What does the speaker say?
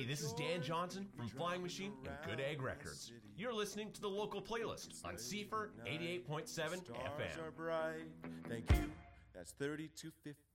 Hey, this is Dan Johnson from Flying Machine and Good Egg Records. You're listening to the local playlist on CFR 88.7 FM. Stars are bright. Thank you. That's 3250.